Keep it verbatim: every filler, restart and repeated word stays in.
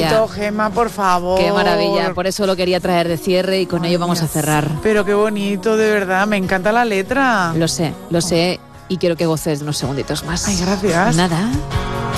bonito, Gemma, por favor. Qué maravilla, por eso lo quería traer de cierre y con Ay, ello vamos Dios. a cerrar. Pero qué bonito, de verdad, me encanta la letra. Lo sé, lo sé y quiero que goces de unos segunditos más. Ay, gracias. Nada.